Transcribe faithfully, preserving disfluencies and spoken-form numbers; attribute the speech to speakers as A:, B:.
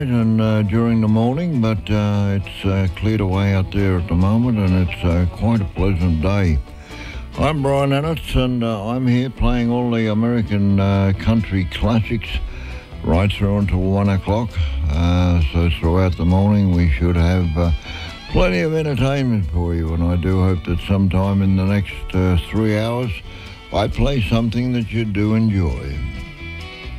A: and uh, during the morning, but uh, it's uh, cleared away out there at the moment, and it's uh, quite a pleasant day. I'm Brian Ennis, and uh, I'm here playing all the American uh, country classics right through until one o'clock. Uh, so throughout the morning, we should have uh, plenty of entertainment for you, and I do hope that sometime in the next uh, three hours, I play something that you do enjoy.